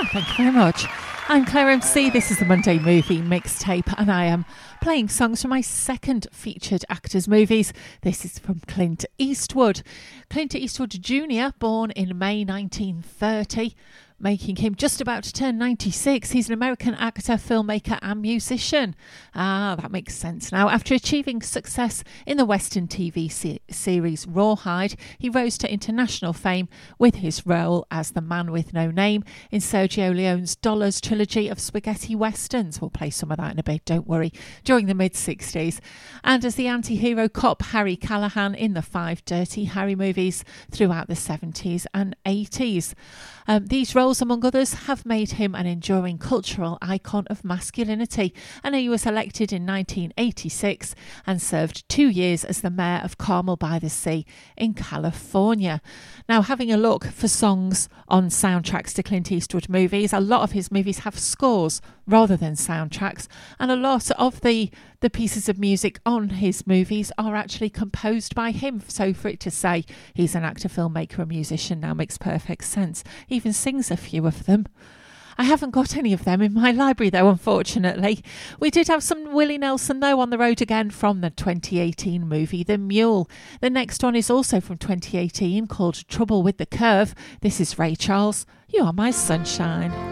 Thank you very much. I'm Claire MC. This is the Monday Movie Mixtape, and I am playing songs from my second featured actors' movies. This is from Clint Eastwood. Clint Eastwood Jr., born in May 1930, making him just about to turn 96. He's an American actor, filmmaker and musician. That makes sense now. After achieving success in the Western TV series Rawhide, he rose to international fame with his role as the man with no name in Sergio Leone's Dollars trilogy of spaghetti westerns. We'll play some of that in a bit, don't worry, during the mid-60s. And as the anti-hero cop Harry Callahan in the 5 Dirty Harry movies throughout the 70s and 80s. These roles, among others, have made him an enduring cultural icon of masculinity, and he was elected in 1986 and served 2 years as the mayor of Carmel by the Sea in California. Now, having a look for songs on soundtracks to Clint Eastwood movies, a lot of his movies have scores rather than soundtracks, and a lot of the pieces of music on his movies are actually composed by him. So for it to say he's an actor, filmmaker and musician now makes perfect sense. He even sings a few of them. I haven't got any of them in my library though, unfortunately. We did have some Willie Nelson though on the road again from the 2018 movie The Mule. The next one is also from 2018 called Trouble with the Curve. This is Ray Charles, You Are My Sunshine.